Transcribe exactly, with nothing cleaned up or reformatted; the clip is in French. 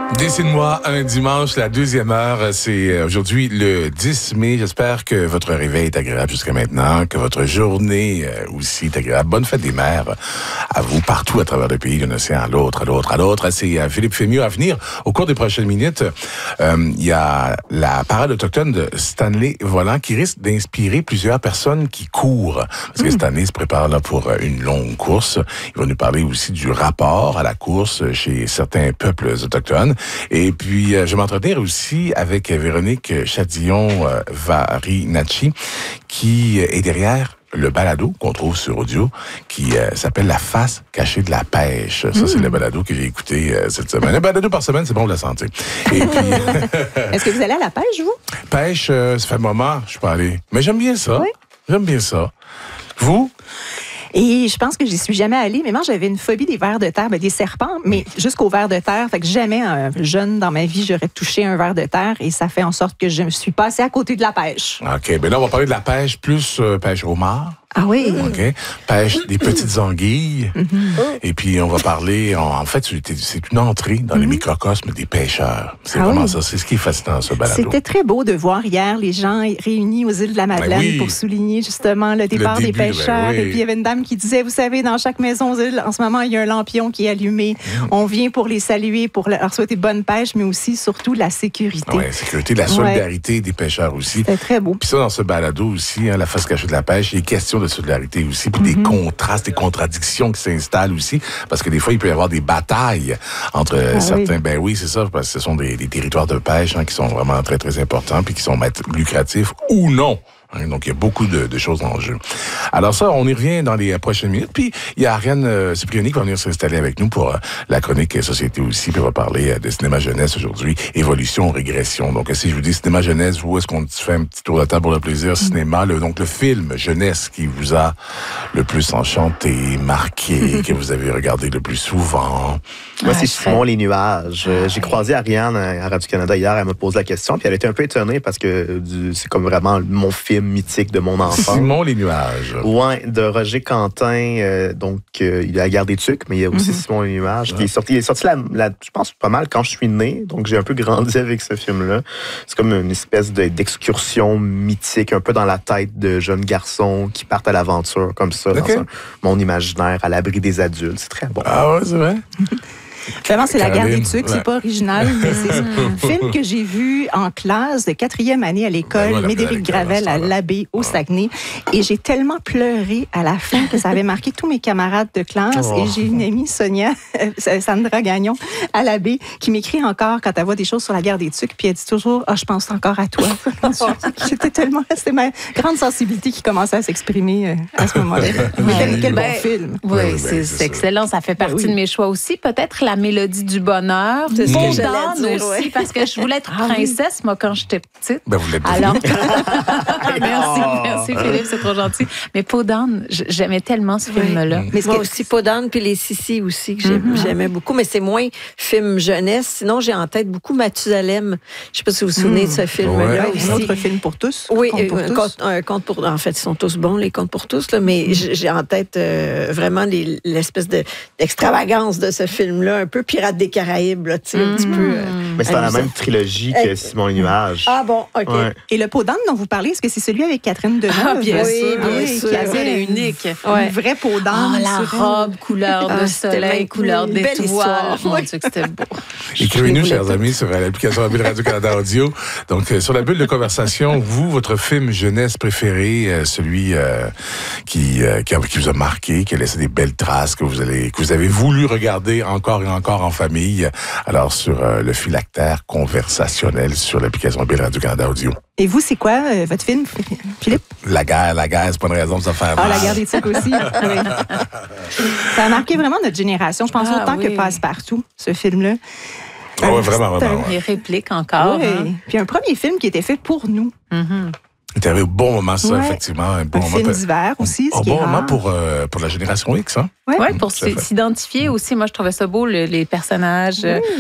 Dessine-moi un dimanche, la deuxième heure. C'est aujourd'hui le dix mai. J'espère que votre réveil est agréable jusqu'à maintenant, que votre journée aussi est agréable. Bonne fête des mères à vous partout à travers le pays, d'un océan à l'autre, à l'autre, à l'autre. C'est Philippe Fémieux à venir. Au cours des prochaines minutes, euh, il y a la parade autochtone de Stanley Volant qui risque d'inspirer plusieurs personnes qui courent. Parce que Stanley se prépare là pour une longue course. Il va nous parler aussi du rapport à la course chez certains peuples autochtones. Et puis, euh, je vais m'entretenir aussi avec Véronique Chadillon-Varinacci, qui est derrière le balado qu'on trouve sur audio, qui euh, s'appelle La face cachée de la pêche. Ça, mmh. c'est le balado que j'ai écouté euh, cette semaine. Un balado par semaine, c'est bon pour la santé. Et puis, est-ce que vous allez à la pêche, vous? Pêche, euh, ça fait un moment, je suis pas allé. Mais j'aime bien ça. Oui. J'aime bien ça. Vous? Et je pense que j'y suis jamais allée, mais moi, j'avais une phobie des vers de terre, ben, des serpents, mais jusqu'aux vers de terre. Fait que jamais, euh, jeune dans ma vie, j'aurais touché un ver de terre et ça fait en sorte que je me suis passée à côté de la pêche. OK. Ben là, on va parler de la pêche, plus euh, pêche au homard. Ah oui? OK. Pêche des petites anguilles. Mm-hmm. Et puis, on va parler, en, en fait, c'est une entrée dans mm-hmm. les microcosmes des pêcheurs. C'est ah vraiment oui. ça. C'est ce qui est fascinant, ce balado. C'était très beau de voir hier les gens réunis aux îles de la Madeleine ben oui. pour souligner justement le départ le début, des pêcheurs. Ben oui. Et puis, il y avait une dame qui disait, vous savez, dans chaque maison aux îles, en ce moment, il y a un lampion qui est allumé. Mm. On vient pour les saluer, pour leur souhaiter bonne pêche, mais aussi, surtout, la sécurité. Oui, la sécurité, la solidarité ouais. des pêcheurs aussi. C'était très beau. Puis ça, dans ce balado aussi, hein, la face cachée de la pêche, il est question de solidarité aussi, puis mm-hmm. des contrastes, des contradictions qui s'installent aussi, parce que des fois, il peut y avoir des batailles entre ah, certains. Oui. Ben oui, c'est ça, parce que ce sont des, des territoires de pêche hein, qui sont vraiment très, très importants, puis qui sont lucratifs ou non. Donc, il y a beaucoup de, de choses en jeu. Alors ça, on y revient dans les prochaines minutes. Puis, il y a Ariane euh, Cipriani qui va venir s'installer avec nous pour euh, la chronique Société aussi. Puis, on va parler euh, de cinéma jeunesse aujourd'hui. Évolution, régression. Donc, si je vous dis cinéma jeunesse, vous, est-ce qu'on fait un petit tour de table pour le plaisir? Cinéma, le, donc le film jeunesse qui vous a le plus enchanté, marqué, que vous avez regardé le plus souvent. Moi, c'est Simon Les Nuages. Ah, J'ai croisé Ariane à Radio-Canada hier. Elle me pose la question. Puis, elle était un peu étonnée parce que c'est comme vraiment mon film mythique de mon enfance. Simon Les Nuages. Ouais, de Roger Quentin. Euh, donc, euh, il y a La Guerre des Tucs, mais il y a aussi mm-hmm. Simon Les Nuages. Ouais. Qui est sorti, il est sorti, la, la, je pense, pas mal quand je suis né. Donc, j'ai un peu grandi avec ce film-là. C'est comme une espèce de, d'excursion mythique, un peu dans la tête de jeunes garçons qui partent à l'aventure, comme ça, okay. dans un monde imaginaire, à l'abri des adultes. C'est très bon. Ah ouais, c'est vrai? Vraiment, c'est La Guerre des Tucs, ouais. c'est pas original, mais c'est un film que j'ai vu en classe de quatrième année à l'école, ben Médéric Gravel à l'Abbé au Saguenay. Et j'ai tellement pleuré à la fin que ça avait marqué tous mes camarades de classe. Oh. Et j'ai une amie, Sonia, Sandra Gagnon, à l'Abbé, qui m'écrit encore quand elle voit des choses sur La Guerre des Tucs, puis elle dit toujours, ah, oh, je pense encore à toi. J'étais tellement, c'était ma grande sensibilité qui commençait à s'exprimer à ce moment-là. Mais quel, quel ben, bon film. Oui, oui c'est, c'est excellent. Ça fait partie oui. de mes choix aussi. Peut-être La Mélodie du bonheur. C'est ce que j'allais dire, aussi, ouais. parce que je voulais être ah, princesse, oui. moi, quand j'étais petite. Ben, vous l'êtes Alors, merci, merci Philippe, c'est trop gentil. Mais Peau d'âne, j'aimais tellement ce oui. film-là. Mais moi que... aussi, Peau d'âne, puis Les Sissi aussi, que mm-hmm. j'aimais beaucoup, mais c'est moins film jeunesse. Sinon, j'ai en tête beaucoup Mathusalem. Je ne sais pas si vous vous souvenez mm. de ce film-là. Ouais. Aussi. Un autre film pour tous. Oui, conte pour un, tous. Conte, un conte pour... En fait, ils sont tous bons, les contes pour tous, là, mais mm. j'ai en tête euh, vraiment les, l'espèce de, d'extravagance de ce film-là, un peu Pirates des Caraïbes, là, tu sais, mm-hmm. un petit peu... Euh, mais c'est dans la même trilogie que Simon Les Nuages. Ah bon, OK. Ouais. Et le Peau d'âne dont vous parlez, est-ce que c'est celui avec Catherine Deneuve? Ah, bien oui, sûr, bien oui, sûr. Qui avait une unique. Ouais. Une vraie peau d'âne. Oh, la robe, couleur de soleil, couleur d'étoile. Mon Dieu, que c'était beau. Écrivez-nous, chers amis, sur l'application mobile Radio-Canada Audio. Donc, euh, sur la bulle de conversation, vous, votre film jeunesse préféré, euh, celui euh, qui, euh, qui, qui vous a marqué, qui a laissé des belles traces, que vous, allez, que vous avez voulu regarder encore et encore en famille. Alors, sur euh, le phylactère conversationnel sur l'application mobile Radio-Canada Audio. Et vous, c'est quoi euh, votre film, Philippe? La guerre, la guerre, c'est pas une raison de se faire mal. Ah, La Guerre des Tucs aussi. Oui. Ça a marqué vraiment notre génération. Je pense ah, autant oui. que Passe-Partout, ce film-là. Ah oui, vraiment, vraiment. Les répliques encore. Oui. Hein. Puis un premier film qui était fait pour nous. Mm-hmm. C'était un bon moment, ça, ouais. effectivement. Un bon un moment. film d'hiver aussi. Un bon moment pour, euh, pour la génération X, hein? Oui, ouais, pour s'identifier aussi. Moi, je trouvais ça beau, le, les personnages. Oui.